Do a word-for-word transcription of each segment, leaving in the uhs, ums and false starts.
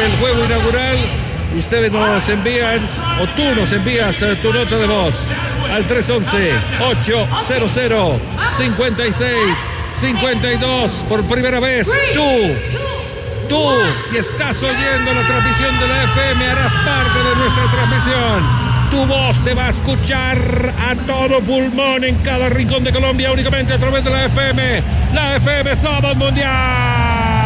el juego inaugural. Ustedes nos envían, o tú nos envías tu nota de voz al tres once, ochocientos, cincuenta y seis, cincuenta y dos. Por primera vez, tú, tú que estás oyendo la transmisión de la F M, harás parte de nuestra transmisión. Tu voz se va a escuchar a todo pulmón en cada rincón de Colombia, únicamente a través de la F M. La F M somos mundial.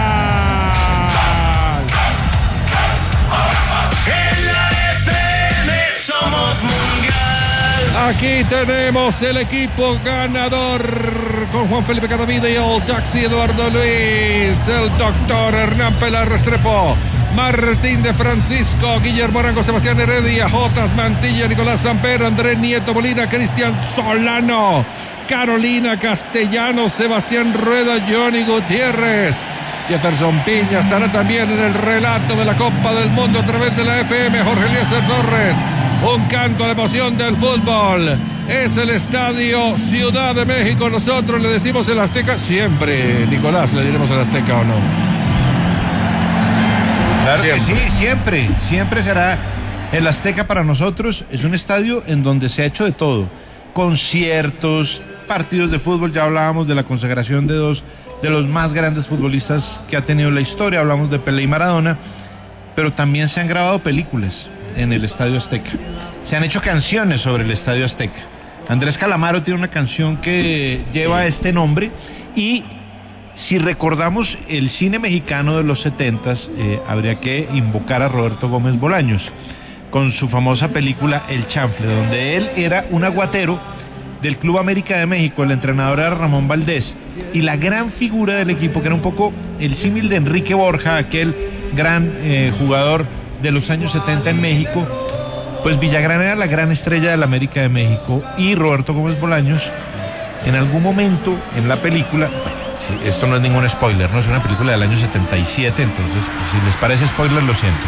Somos mundial. Aquí tenemos el equipo ganador con Juan Felipe Cadavid y el taxi Eduardo Luis, el doctor Hernán Pelar Restrepo, Martín de Francisco, Guillermo Arango, Sebastián Heredia, Jotas Mantilla, Nicolás Samper, Andrés Nieto Molina, Cristian Solano, Carolina Castellano, Sebastián Rueda, Johnny Gutiérrez. Jefferson Piña estará también en el relato de la Copa del Mundo a través de la F M. Jorge Eliezer Torres, un canto de emoción del fútbol. Es el estadio Ciudad de México. Nosotros le decimos el Azteca siempre. Nicolás, ¿le diremos el Azteca o no? Claro siempre. Que sí, siempre. Siempre será el Azteca para nosotros. Es un estadio en donde se ha hecho de todo. Conciertos, partidos de fútbol. Ya hablábamos de la consagración de dos de los más grandes futbolistas que ha tenido la historia. Hablamos de Pelé y Maradona, pero también se han grabado películas en el Estadio Azteca. Se han hecho canciones sobre el Estadio Azteca. Andrés Calamaro tiene una canción que lleva sí. este nombre, y si recordamos el cine mexicano de los setentas, eh, habría que invocar a Roberto Gómez Bolaños con su famosa película El Chanfle, donde él era un aguatero del Club América de México. El entrenador era Ramón Valdés, y la gran figura del equipo, que era un poco el símil de Enrique Borja, aquel gran eh, jugador de los años setenta en México, pues Villagrán era la gran estrella del América de México, y Roberto Gómez Bolaños en algún momento en la película, sí, esto no es ningún spoiler, no es una película del año setenta y siete, entonces pues, si les parece spoiler lo siento,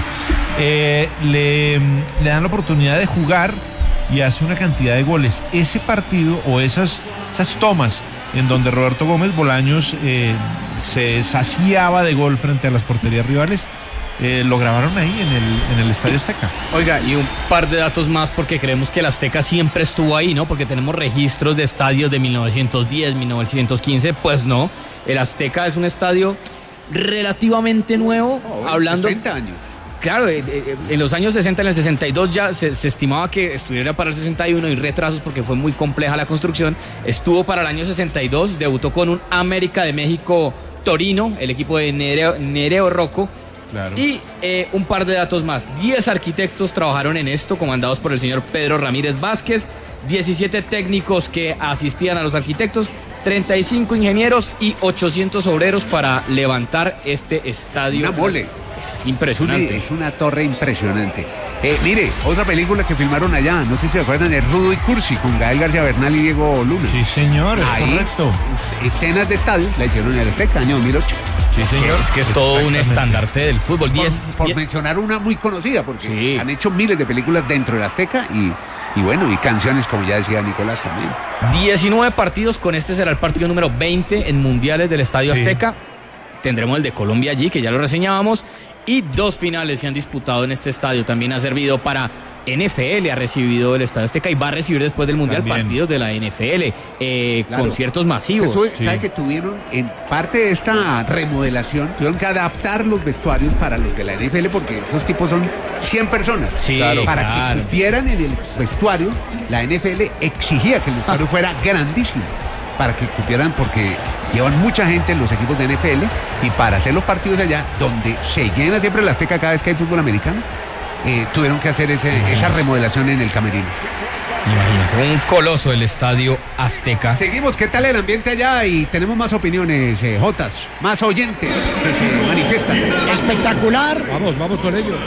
eh, le, le dan la oportunidad de jugar y hace una cantidad de goles. Ese partido o esas, esas tomas en donde Roberto Gómez Bolaños eh, se saciaba de gol frente a las porterías rivales, eh, lo grabaron ahí en el, en el Estadio Azteca. Oiga, y un par de datos más, porque creemos que el Azteca siempre estuvo ahí, ¿no? Porque tenemos registros de estadios de mil novecientos diez, mil novecientos quince, pues no. El Azteca es un estadio relativamente nuevo, oh, hablando... sesenta años. Claro, en los años sesenta, en el sesenta y dos ya se, se estimaba que estuviera para el sesenta y uno, y retrasos porque fue muy compleja la construcción. Estuvo para el año sesenta y dos, debutó con un América de México Torino, el equipo de Nereo, Nereo Rocco. Claro. Y eh, un par de datos más. diez arquitectos trabajaron en esto, comandados por el señor Pedro Ramírez Vázquez. diecisiete técnicos que asistían a los arquitectos, treinta y cinco ingenieros y ochocientos obreros para levantar este estadio. Una mole. Impresionante. Es una, es una torre impresionante. Eh, mire, otra película que filmaron allá, no sé si se acuerdan, es Rudo y Cursi, con Gael García Bernal y Diego Luna. Sí, señor, es ahí, correcto. Escenas de estadios la hicieron en el Azteca, año dos mil ocho. Sí, señor. Es que es todo un estandarte del fútbol. Por, diez, por diez. mencionar una muy conocida, porque sí. han hecho miles de películas dentro del Azteca y, y bueno, y canciones, como ya decía Nicolás también. diecinueve partidos, con este será el partido número veinte en mundiales del Estadio sí. Azteca. Tendremos el de Colombia allí, que ya lo reseñábamos. Y dos finales se han disputado en este estadio. También ha servido para N F L, ha recibido el Estadio Azteca, y va a recibir después del Mundial también partidos de la N F L, eh, claro. conciertos masivos. ¿Sabe sí. ¿Sabe que tuvieron, en parte de esta remodelación, tuvieron que adaptar los vestuarios para los de la N F L, porque esos tipos son cien personas? Sí, claro. Para claro. que cupieran en el vestuario, la N F L exigía que el vestuario fuera grandísimo, para que cupieran, porque llevan mucha gente en los equipos de N F L, y para hacer los partidos allá, donde se llena siempre el Azteca cada vez que hay fútbol americano, eh, tuvieron que hacer ese, esa remodelación en el camerino. Imagínense, un coloso el Estadio Azteca. Seguimos, ¿qué tal el ambiente allá? Y tenemos más opiniones, eh, Jotas, más oyentes que se manifiestan. Espectacular. Vamos, vamos con ello.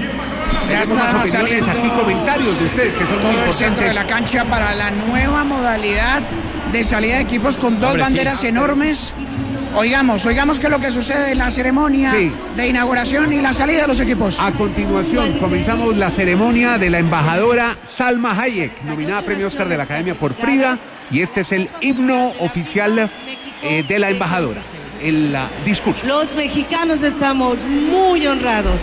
Ya está saliendo aquí comentarios de ustedes que son muy todo el centro de la cancha para la nueva modalidad de salida de equipos con dos Hombre, banderas sí. enormes. Oigamos, oigamos qué es lo que sucede en la ceremonia sí. de inauguración y la salida de los equipos. A continuación comenzamos la ceremonia de la embajadora Salma Hayek, nominada a Premio Oscar de la Academia por Frida, y este es el himno oficial eh, de la embajadora, el uh, discurso. Los mexicanos estamos muy honrados